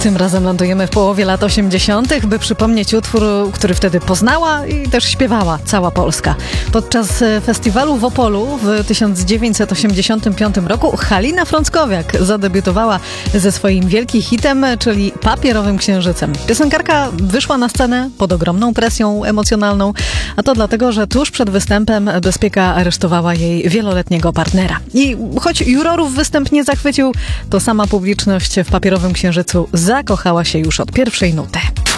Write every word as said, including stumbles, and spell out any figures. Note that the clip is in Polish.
Tym razem lądujemy w połowie lat osiemdziesiątych, by przypomnieć utwór, który wtedy poznała i też śpiewała cała Polska. Podczas festiwalu w Opolu w tysiąc dziewięćset osiemdziesiątym piątym roku Halina Frąckowiak zadebiutowała ze swoim wielkim hitem, czyli Papierowym Księżycem. Piosenkarka wyszła na scenę pod ogromną presją emocjonalną, a to dlatego, że tuż przed występem bezpieka aresztowała jej wieloletniego partnera. I choć jurorów występ nie zachwycił, to sama publiczność w Papierowym Księżycu zakochała się już od pierwszej nuty.